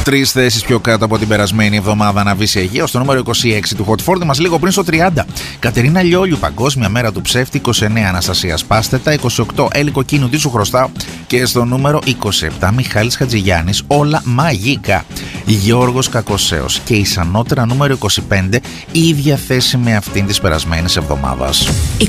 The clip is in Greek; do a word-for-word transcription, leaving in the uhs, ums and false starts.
Τρεις θέσεις πιο κάτω από την περασμένη εβδομάδα αναβήσει Αιγαίο, στο νούμερο είκοσι έξι του Hot φορτι μας λίγο πριν στο τριάντα. Κατερίνα Λιόλιου, Παγκόσμια Μέρα του Ψεύτη. είκοσι εννέα Αναστασία Πάστετα. είκοσι οκτώ Έλλη Κοκκίνου, Τι σου χρωστάω. Και στο νούμερο είκοσι επτά Μιχάλης Χατζηγιάννης, Όλα μαγικά. Γιώργος Κακοσέος και η σανότερα νούμερο είκοσι πέντε, η ίδια θέση με αυτήν της περασμένης εβδομάδας.